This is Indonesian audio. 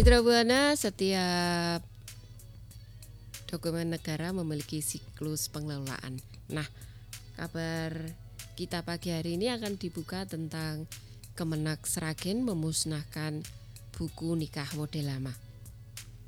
Mitra Buana, setiap dokumen negara memiliki siklus pengelolaan. Nah, kabar kita pagi hari ini akan dibuka tentang Kemenak Sragen memusnahkan buku nikah model lama.